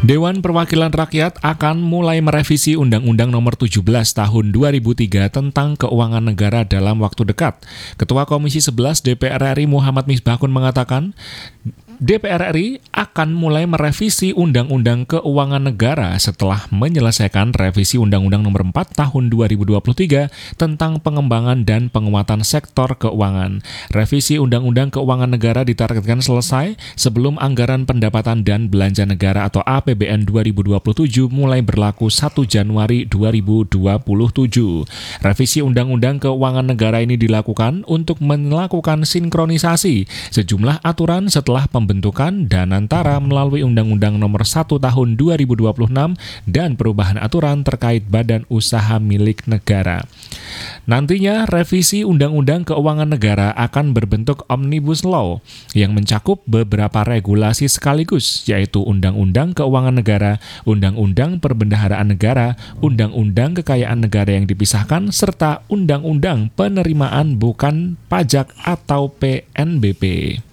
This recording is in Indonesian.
Dewan Perwakilan Rakyat akan mulai merevisi Undang-Undang Nomor 17 Tahun 2003 tentang Keuangan Negara dalam waktu dekat. Ketua Komisi 11 DPR RI Muhammad Misbahkun mengatakan, DPR RI akan mulai merevisi Undang-Undang Keuangan Negara setelah menyelesaikan revisi Undang-Undang Nomor 4 Tahun 2023 tentang pengembangan dan penguatan sektor keuangan. Revisi Undang-Undang Keuangan Negara ditargetkan selesai sebelum Anggaran Pendapatan dan Belanja Negara atau APBN 2027 mulai berlaku 1 Januari 2027. Revisi Undang-Undang Keuangan Negara ini dilakukan untuk melakukan sinkronisasi sejumlah aturan setelah pembentukan Danantara melalui Undang-Undang Nomor 1 Tahun 2026 dan perubahan aturan terkait badan usaha milik negara. Nantinya revisi Undang-Undang Keuangan Negara akan berbentuk Omnibus Law yang mencakup beberapa regulasi sekaligus, yaitu Undang-Undang Keuangan Negara, Undang-Undang Perbendaharaan Negara, Undang-Undang Kekayaan Negara yang dipisahkan, serta Undang-Undang Penerimaan Bukan Pajak atau PNBP.